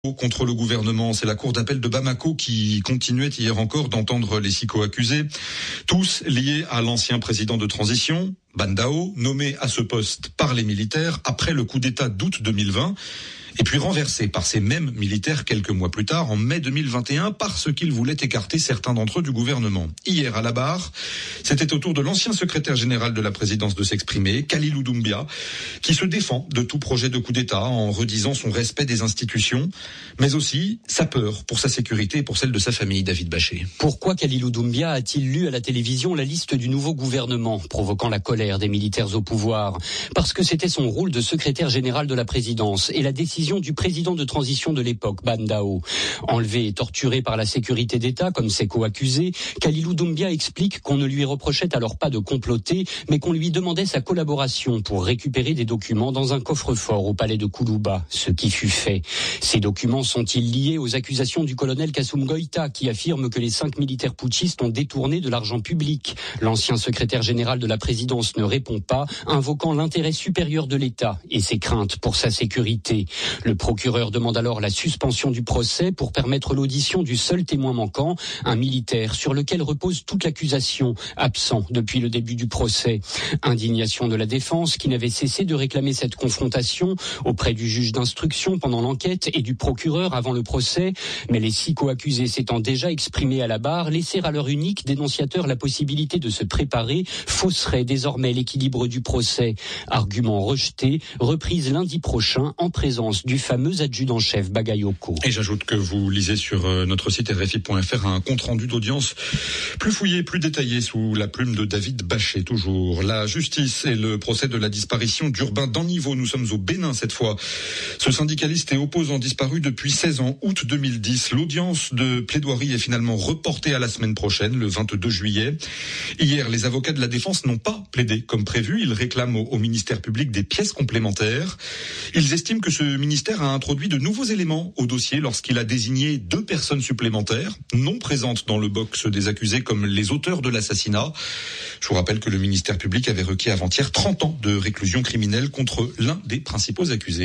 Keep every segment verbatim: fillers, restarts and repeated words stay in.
Contre le gouvernement, c'est la cour d'appel de Bamako qui continuait hier encore d'entendre les six co-accusés, tous liés à l'ancien président de transition, Ban Dao, nommé à ce poste par les militaires après le coup d'État d'août deux mille vingt, et puis renversé par ces mêmes militaires quelques mois plus tard, en mai deux mille vingt et un, parce qu'ils voulaient écarter certains d'entre eux du gouvernement. Hier, à la barre, c'était au tour de l'ancien secrétaire général de la présidence de s'exprimer, Kalilou Doumbia, qui se défend de tout projet de coup d'État en redisant son respect des institutions, mais aussi sa peur pour sa sécurité et pour celle de sa famille, David Bachet. Pourquoi Kalilou Doumbia a-t-il lu à la télévision la liste du nouveau gouvernement, provoquant la colère des militaires au pouvoir? Parce que c'était son rôle de secrétaire général de la présidence et la décision du président de transition de l'époque, Ban Dao. Enlevé et torturé par la sécurité d'État, comme ses co-accusés, Kalilou Doumbia explique qu'on ne lui reprochait alors pas de comploter, mais qu'on lui demandait sa collaboration pour récupérer des documents dans un coffre-fort au palais de Koulouba, ce qui fut fait. Ces documents sont-ils liés aux accusations du colonel Kassoum Goïta, qui affirme que les cinq militaires putschistes ont détourné de l'argent public? L'ancien secrétaire général de la présidence ne répond pas, invoquant l'intérêt supérieur de l'État et ses craintes pour sa sécurité. Le procureur demande alors la suspension du procès pour permettre l'audition du seul témoin manquant, un militaire sur lequel repose toute l'accusation, absent depuis le début du procès. Indignation de la défense qui n'avait cessé de réclamer cette confrontation auprès du juge d'instruction pendant l'enquête et du procureur avant le procès, mais les six co-accusés s'étant déjà exprimés à la barre, laisser à leur unique dénonciateur la possibilité de se préparer fausserait désormais l'équilibre du procès. Argument rejeté, reprise lundi prochain en présence du fameux adjudant-chef Bagayoko. Et j'ajoute que vous lisez sur notre site R F I point F R un compte-rendu d'audience plus fouillé, plus détaillé sous la plume de David Bachet. Toujours la justice et le procès de la disparition d'Urbain Danniveau. Nous sommes au Bénin cette fois. Ce syndicaliste et opposant disparu depuis seize ans, août deux mille dix. L'audience de plaidoirie est finalement reportée à la semaine prochaine, le vingt-deux juillet. Hier, les avocats de la défense n'ont pas plaidé comme prévu. Ils réclament au, au ministère public des pièces complémentaires. Ils estiment que ce ministère a introduit de nouveaux éléments au dossier lorsqu'il a désigné deux personnes supplémentaires non présentes dans le box des accusés comme les auteurs de l'assassinat. Je vous rappelle que le ministère public avait requis avant-hier trente ans de réclusion criminelle contre l'un des principaux accusés.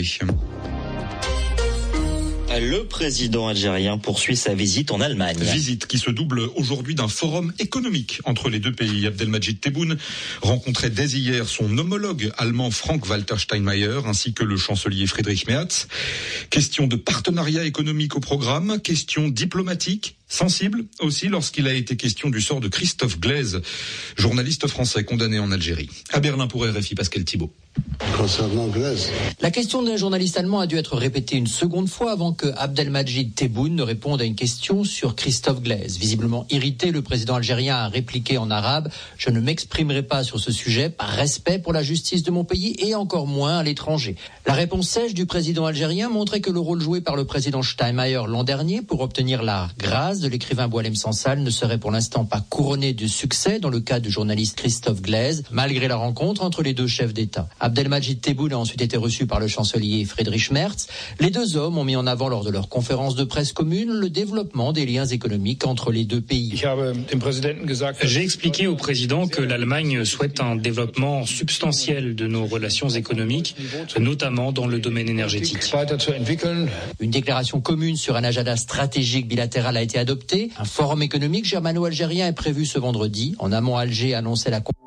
Le président algérien poursuit sa visite en Allemagne. Visite qui se double aujourd'hui d'un forum économique entre les deux pays. Abdelmadjid Tebboune rencontrait dès hier son homologue allemand Frank-Walter Steinmeier ainsi que le chancelier Friedrich Merz. Question de partenariat économique au programme, question diplomatique, sensible aussi lorsqu'il a été question du sort de Christophe Glaise, journaliste français condamné en Algérie. À Berlin pour R F I, Pascal Thibault. Concernant Glaise, la question d'un journaliste allemand a dû être répétée une seconde fois avant que Abdelmadjid Tebboune ne réponde à une question sur Christophe Glaise. Visiblement irrité, le président algérien a répliqué en arabe « Je ne m'exprimerai pas sur ce sujet par respect pour la justice de mon pays et encore moins à l'étranger ». La réponse sèche du président algérien montrait que le rôle joué par le président Steinmeier l'an dernier pour obtenir la grâce de l'écrivain Boualem Sansal ne serait pour l'instant pas couronné de succès dans le cas du journaliste Christophe Glaise, malgré la rencontre entre les deux chefs d'État. Abdelmadjid Tebboune a ensuite été reçu par le chancelier Friedrich Merz. Les deux hommes ont mis en avant lors de leur conférence de presse commune le développement des liens économiques entre les deux pays. J'ai expliqué au président que l'Allemagne souhaite un développement substantiel de nos relations économiques, notamment dans le domaine énergétique. Une déclaration commune sur un agenda stratégique bilatéral a été adoptée. Un forum économique germano-algérien est prévu ce vendredi. En amont, Alger annonçait la